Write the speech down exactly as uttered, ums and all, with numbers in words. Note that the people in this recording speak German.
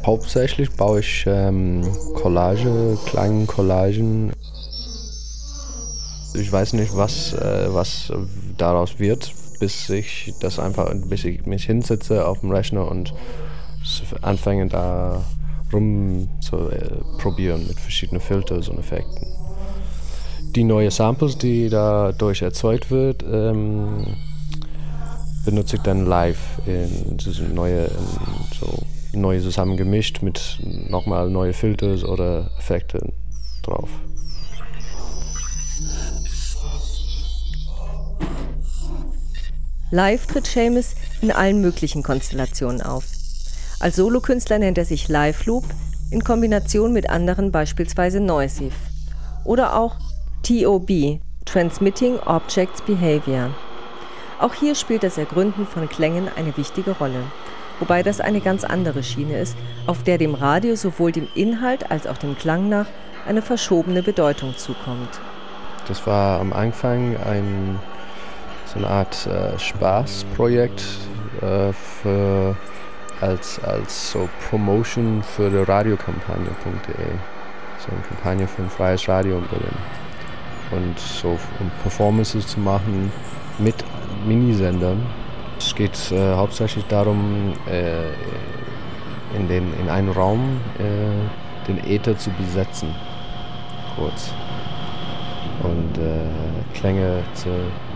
Hauptsächlich baue ich ähm, Collage, kleine Collagen. Ich weiß nicht, was, äh, was daraus wird, bis ich das einfach, bis ich mich hinsetze auf dem Rechner und anfange da rum zu äh, probieren mit verschiedenen Filters und Effekten. Die neuen Samples, die dadurch erzeugt wird, ähm, benutze ich dann live in so neue, in so neue zusammengemischt mit nochmal neue Filters oder Effekte drauf. Live tritt Seamus in allen möglichen Konstellationen auf. Als Solokünstler nennt er sich Live Loop in Kombination mit anderen, beispielsweise Noisive. Oder auch T O B, Transmitting Objects Behavior. Auch hier spielt das Ergründen von Klängen eine wichtige Rolle. Wobei das eine ganz andere Schiene ist, auf der dem Radio sowohl dem Inhalt als auch dem Klang nach eine verschobene Bedeutung zukommt. Das war am Anfang ein, so eine Art äh, Spaßprojekt äh, für, als, als so Promotion für die Radiokampagne punkt de. So eine Kampagne für ein freies Radio in Berlin. Und so um Performances zu machen mit Minisendern. Es geht äh, hauptsächlich darum, äh, in, den, in einen Raum äh, den Äther zu besetzen, kurz. Und äh, Klänge zu